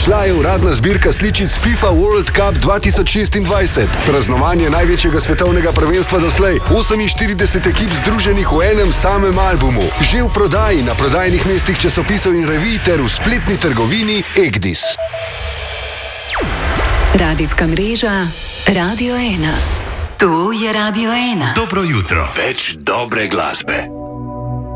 Izšla je uradna zbirka sličic FIFA World Cup 2026. Praznovanje največjega svetovnega prvenstva doslej. 48 ekip združenih v enem samem albumu. Že v prodaji na prodajnih mestih časopisov in revij ter v spletni trgovini Egdis. Radijska mreža Radio 1. To je Radio 1. Dobro jutro. Več dobre glasbe.